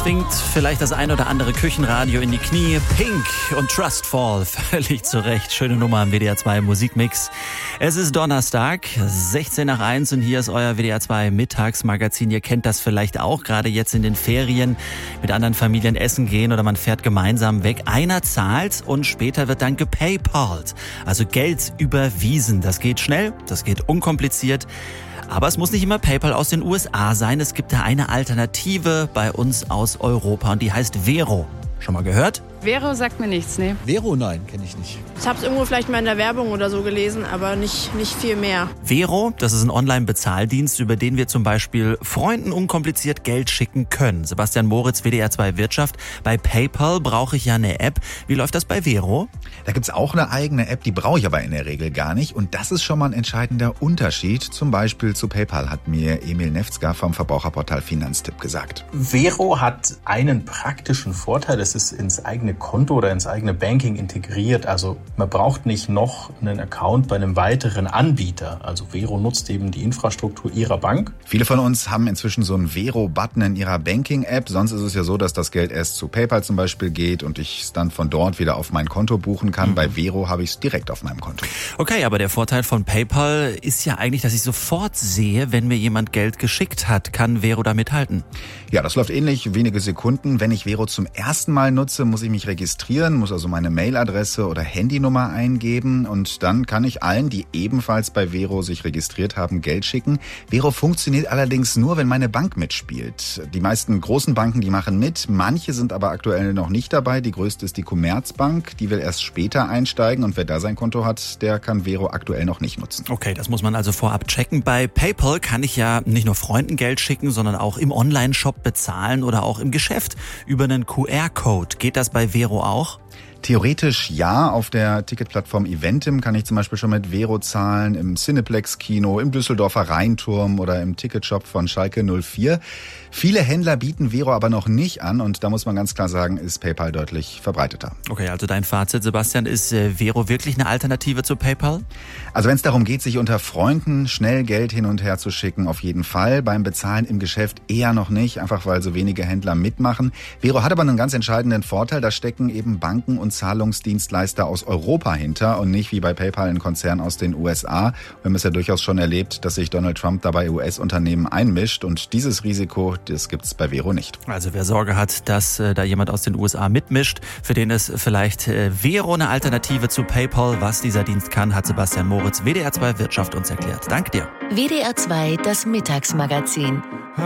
zwingt vielleicht das ein oder andere Küchenradio in die Knie. Pink und Trustfall, völlig zu Recht. Schöne Nummer am WDR 2 Musikmix. Es ist Donnerstag, 16 nach 1 und hier ist euer WDR 2 Mittagsmagazin. Ihr kennt das vielleicht auch, gerade jetzt in den Ferien mit anderen Familien essen gehen oder man fährt gemeinsam weg. Einer zahlt und später wird dann gepaypalt, also Geld überwiesen. Das geht schnell, das geht unkompliziert. Aber es muss nicht immer PayPal aus den USA sein. Es gibt da eine Alternative bei uns aus Europa und die heißt Vero. Schon mal gehört? Vero sagt mir nichts, ne? Vero, nein, kenne ich nicht. Ich habe es irgendwo vielleicht mal in der Werbung oder so gelesen, aber nicht viel mehr. Vero, das ist ein Online-Bezahldienst, über den wir zum Beispiel Freunden unkompliziert Geld schicken können. Sebastian Moritz, WDR 2 Wirtschaft. Bei PayPal brauche ich ja eine App. Wie läuft das bei Vero? Da gibt's auch eine eigene App, die brauche ich aber in der Regel gar nicht. Und das ist schon mal ein entscheidender Unterschied. Zum Beispiel zu PayPal, hat mir Emil Nefzger vom Verbraucherportal Finanztipp gesagt. Vero hat einen praktischen Vorteil. Es ist ins eigene Konto oder ins eigene Banking integriert. Also man braucht nicht noch einen Account bei einem weiteren Anbieter. Also Vero nutzt eben die Infrastruktur ihrer Bank. Viele von uns haben inzwischen so einen Vero-Button in ihrer Banking-App. Sonst ist es ja so, dass das Geld erst zu PayPal zum Beispiel geht und ich es dann von dort wieder auf mein Konto buchen kann. Bei Vero habe ich es direkt auf meinem Konto. Okay, aber der Vorteil von PayPal ist ja eigentlich, dass ich sofort sehe, wenn mir jemand Geld geschickt hat. Kann Vero da mithalten? Ja, das läuft ähnlich, wenige Sekunden. Wenn ich Vero zum ersten Mal nutze, muss ich mich registrieren, muss also meine Mailadresse oder Handynummer eingeben und dann kann ich allen, die ebenfalls bei Vero sich registriert haben, Geld schicken. Vero funktioniert allerdings nur, wenn meine Bank mitspielt. Die meisten großen Banken, die machen mit, manche sind aber aktuell noch nicht dabei. Die größte ist die Commerzbank, die will erst später einsteigen und wer da sein Konto hat, der kann Vero aktuell noch nicht nutzen. Okay, das muss man also vorab checken. Bei PayPal kann ich ja nicht nur Freunden Geld schicken, sondern auch im Online-Shop bezahlen oder auch im Geschäft über einen QR-Code. Geht das bei Vero auch? Theoretisch ja, auf der Ticketplattform Eventim kann ich zum Beispiel schon mit Vero zahlen, im Cineplex-Kino, im Düsseldorfer Rheinturm oder im Ticketshop von Schalke 04. Viele Händler bieten Vero aber noch nicht an und da muss man ganz klar sagen, ist PayPal deutlich verbreiteter. Okay, also dein Fazit, Sebastian, ist Vero wirklich eine Alternative zu PayPal? Also wenn es darum geht, sich unter Freunden schnell Geld hin und her zu schicken, auf jeden Fall. Beim Bezahlen im Geschäft eher noch nicht, einfach weil so wenige Händler mitmachen. Vero hat aber einen ganz entscheidenden Vorteil, da stecken eben Banken und Zahlungsdienstleister aus Europa hinter und nicht wie bei PayPal ein Konzern aus den USA. Wir haben es ja durchaus schon erlebt, dass sich Donald Trump dabei US-Unternehmen einmischt und dieses Risiko, das gibt's bei Vero nicht. Also wer Sorge hat, dass da jemand aus den USA mitmischt, für den ist vielleicht Vero eine Alternative zu PayPal. Was dieser Dienst kann, hat Sebastian Moritz, WDR 2 Wirtschaft uns erklärt. Danke dir. WDR 2, das Mittagsmagazin.